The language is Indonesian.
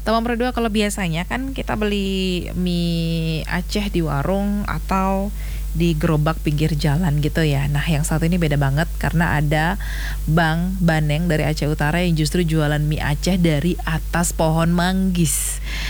Tahu nomor dua, kalau biasanya kan kita beli mie Aceh di warung atau di gerobak pinggir jalan gitu ya. Nah, yang satu ini beda banget karena ada Bang Baneng dari Aceh Utara yang justru jualan mie Aceh dari atas pohon manggis.